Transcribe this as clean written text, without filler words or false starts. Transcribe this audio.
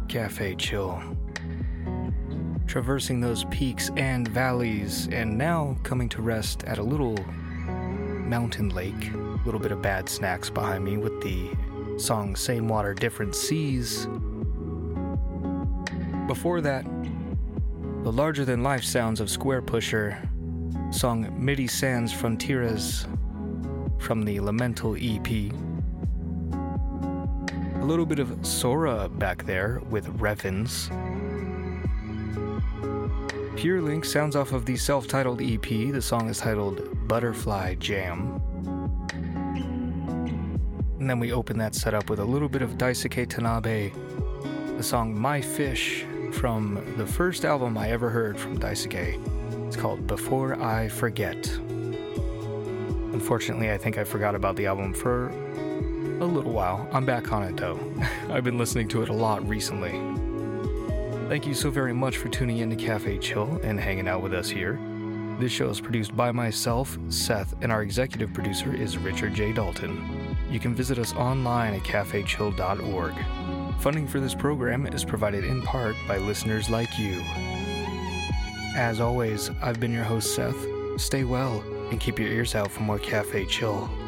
Cafe Chill. Traversing those peaks and valleys, and now coming to rest at a little mountain lake. A little bit of Bad Snacks behind me with the song Same Water, Different Seas. Before that, the larger-than-life sounds of Squarepusher, song Midi Sans Frontieras from the Elemental EP. A little bit of Sora back there with Revens. Pure Link sounds off of the self-titled EP. The song is titled Butterfly Jam. And then we open that set up with a little bit of Daisuke Tanabe, the song My Fish from the first album I ever heard from Daisuke. It's called Before I Forget. Unfortunately, I think I forgot about the album for a little while. I'm back on it though. I've been listening to it a lot recently. Thank you so very much for tuning in to Cafe Chill and hanging out with us here. This show is produced by myself, Seth, and our executive producer is Richard J. Dalton. You can visit us online at cafechill.org. Funding for this program is provided in part by listeners like you. As always, I've been your host, Seth. Stay well and keep your ears out for more Cafe Chill.